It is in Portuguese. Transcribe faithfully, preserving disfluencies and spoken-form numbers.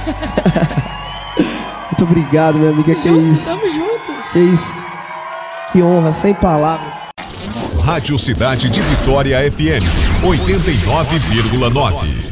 Muito obrigado, minha amiga. Tamo que junto, isso? Tamo junto. Que isso? Que honra, sem palavras. Rádio Cidade de Vitória F M, oitenta e nove vírgula nove.